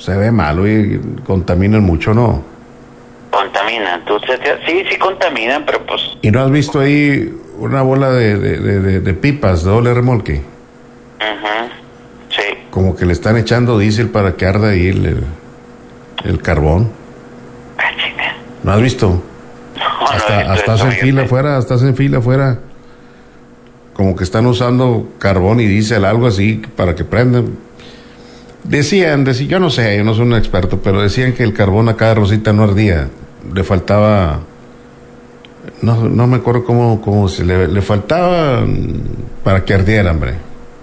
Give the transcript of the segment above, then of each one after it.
se ve malo y contaminan mucho, ¿no? Contaminan, entonces sí contaminan, pero pues... ¿Y no has visto ahí una bola de pipas de doble remolque? Sí. Como que le están echando diésel para que arda ahí el carbón. Ah, chinga. ¿No has visto? No, Hasta estás en fila afuera, como que están usando carbón y diésel, algo así, para que prendan. Decían, yo no sé, yo no soy un experto, pero decían que el carbón acá de Rosita no ardía, le faltaba, no me acuerdo cómo se le faltaba para que ardiera, hombre.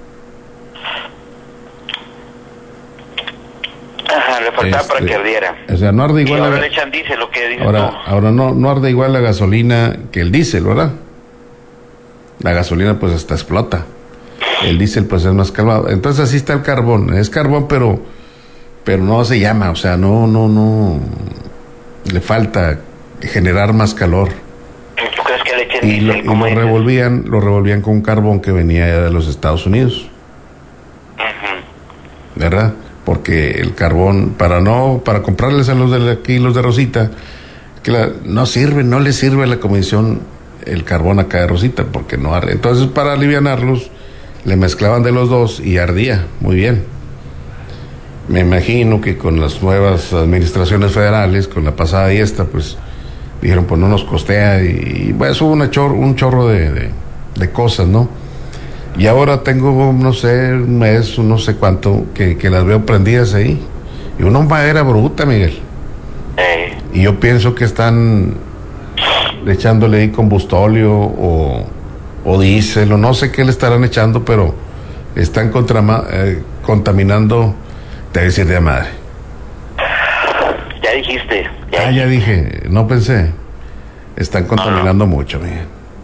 Ajá, le faltaba para que ardiera. O sea, no arde igual. Y ahora le echan diésel, lo que dices ahora no arde igual la gasolina que el diésel, ¿verdad? La gasolina pues hasta explota. El diésel pues es más calmado. Entonces así está el carbón. Es carbón, pero no se llama, o sea, no. Le falta generar más calor. ¿Tú crees que le echen Y diésel? lo revolvían con carbón que venía de los Estados Unidos. ¿Verdad? Porque el carbón, para comprarles a los de aquí, los de Rosita, no les sirve a la comisión el carbón acá de Rosita, porque no arde. Entonces, para alivianarlos, le mezclaban de los dos y ardía muy bien. Me imagino que con las nuevas administraciones federales, con la pasada y esta, pues dijeron, pues no nos costea, y pues hubo un chorro de cosas, ¿no? Y ahora tengo, no sé, un mes, no sé cuánto, que las veo prendidas ahí. Y una madera bruta, Miguel. Y yo pienso que están echándole ahí combustóleo o diésel, o no sé qué le estarán echando, pero están contaminando, te voy a decir de madre. Ya dijiste. Ya dije, no pensé. Están contaminando mucho, Miguel.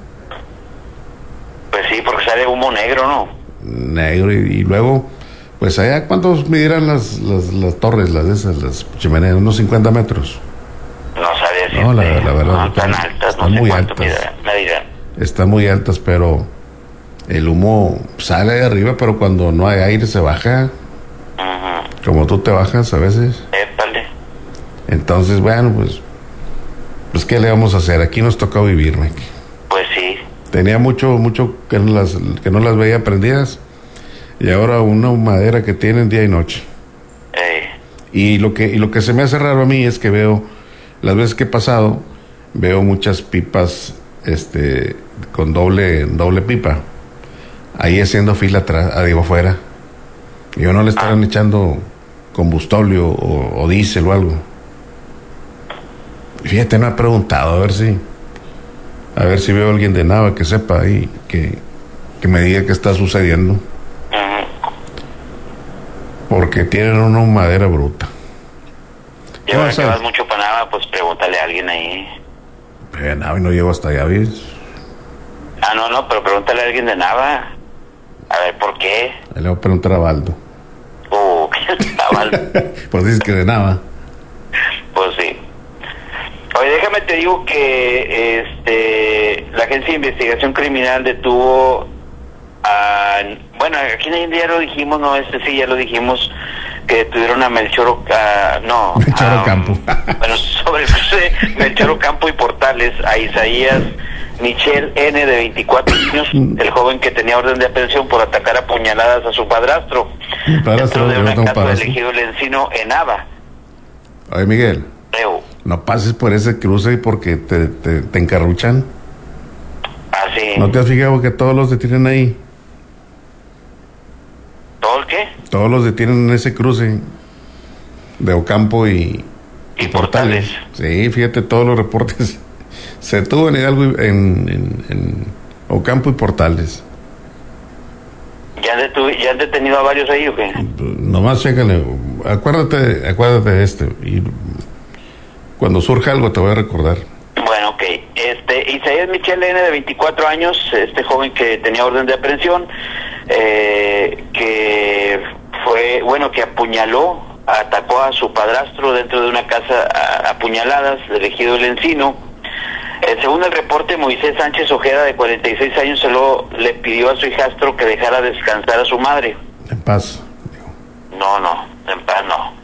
Pues sí, porque sale humo negro, ¿no? Negro, y luego, pues allá, ¿cuántos medirán las torres, las chimeneas? Unos 50 metros. No sabía si... No, la verdad. No, tan altas, están no sé muy cuánto altas. medirán. Están muy altas, pero el humo sale de arriba, pero cuando no hay aire se baja. Como tú te bajas a veces. Épale. Entonces, bueno, pues ¿qué le vamos a hacer? Aquí nos toca vivir, Mike. Pues sí. Tenía mucho que no las veía prendidas, y ahora una madera que tienen día y noche. Y lo que se me hace raro a mí es que veo, las veces que he pasado, veo muchas pipas con doble pipa ahí haciendo fila atrás, afuera. Y yo no le estaban echando combustóleo o diésel o algo. Y fíjate, me ha preguntado a ver si veo a alguien de Nava que sepa ahí, que me diga qué está sucediendo. Porque tienen una madera bruta. Y ahora que vas mucho para Nava, pues pregúntale a alguien ahí. Pero Nava no llego hasta allá, ¿ves? No, pero pregúntale a alguien de Nava. A ver, ¿por qué? Le voy a preguntar a Baldo. A Baldo. Pues dices que de Nava. Pues sí. Oye, déjame te digo que la Agencia de Investigación Criminal detuvo bueno, aquí en India ya lo dijimos, no, sí ya lo dijimos, que detuvieron a Melchor Ocampo. Bueno, sobre Melchor Ocampo y Portales, a Isaías Michel N, de 24 años, el joven que tenía orden de aprehensión por atacar a puñaladas a su padrastro dentro de una casa del Ejido El Encino en Aba. Oye, Miguel, no pases por ese cruce porque te encarruchan. Ah, sí. ¿No te has fijado que todos los detienen ahí? ¿Todo el qué? Todos los detienen en ese cruce de Ocampo y Portales. Sí, fíjate, todos los reportes se tuvo en Hidalgo, en Ocampo y Portales. ¿Ya han detenido a varios ahí o qué? Nomás chécale, acuérdate de y cuando surja algo te voy a recordar. Bueno, ok. Isaías Michel N, de 24 años, joven que tenía orden de aprehensión, que atacó a su padrastro dentro de una casa a puñaladas del Ejido El Encino. Según el reporte, Moisés Sánchez Ojeda, de 46 años, le pidió a su hijastro que dejara descansar a su madre. En paz. No, en paz no.